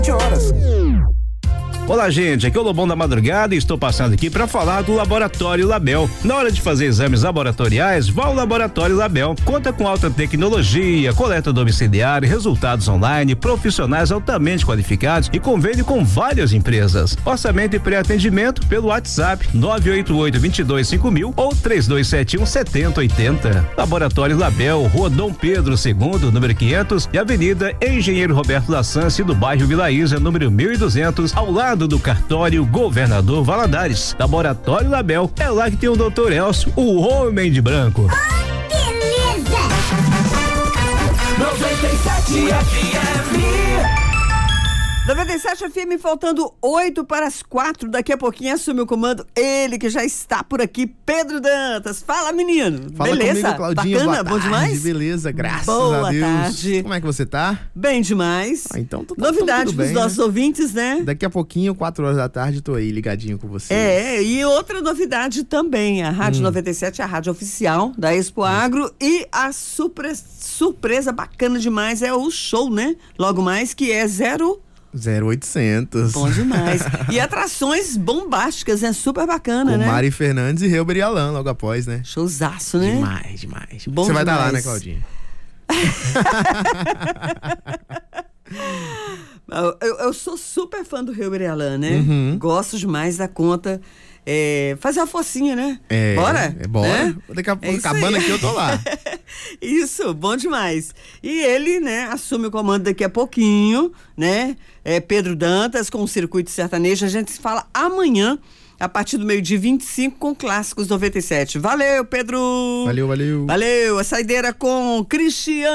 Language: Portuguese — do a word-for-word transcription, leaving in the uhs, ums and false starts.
horas. Olá, gente, aqui é o Lobão da Madrugada e estou passando aqui para falar do Laboratório Label. Na hora de fazer exames laboratoriais, vá ao Laboratório Label. Conta com alta tecnologia, coleta domiciliar, resultados online, profissionais altamente qualificados e convênio com várias empresas. Orçamento e pré-atendimento pelo WhatsApp nove oito oito, dois dois cinco mil ou três dois sete um, sete zero oito zero. Laboratório Label, Rua Dom Pedro segundo, número quinhentos e Avenida Engenheiro Roberto Lassance, do bairro Vila Isa, número mil e duzentos, ao lado do cartório Governador Valadares. Laboratório Label, é lá que tem o doutor Elcio, o homem de branco. Ai, beleza! noventa e sete F M. noventa e sete F M, faltando oito para as quatro. Daqui a pouquinho assume o comando ele que já está por aqui, Pedro Dantas. Fala, menino. Fala beleza? Comigo, Claudinha. Bacana, Boa bom tarde, demais? Beleza, graças Boa a Deus. tarde. Como é que você tá? Bem demais. Ah, então tá Novidade tudo para os bem, nossos né? ouvintes, né? Daqui a pouquinho, quatro horas da tarde, tô aí ligadinho com você. É, e outra novidade também, a Rádio hum. noventa e sete é a rádio oficial da Expo Agro e a surpre- surpresa bacana demais é o show, né? Logo mais, que é zero... zero oitocentos. Bom demais. E atrações bombásticas, né? Super bacana, com né? Mari Fernandes e Reuber e Alan logo após, né? Showzaço, né? Demais, demais. Bom Você vai estar demais. lá, né, Claudinha? eu, eu sou super fã do Reuber e Alan, né? Uhum. Gosto demais da conta. É, fazer uma focinha, né? É, bora? É, bora. É? Daqui a pouco, É acabando aí. aqui, eu tô lá. Isso, bom demais. E ele, né, assume o comando daqui a pouquinho, né? É Pedro Dantas com o Circuito Sertanejo. A gente se fala amanhã, a partir do meio-dia vinte e cinco, com Clássicos noventa e sete. Valeu, Pedro! Valeu, valeu. Valeu, a saideira com Cristiano.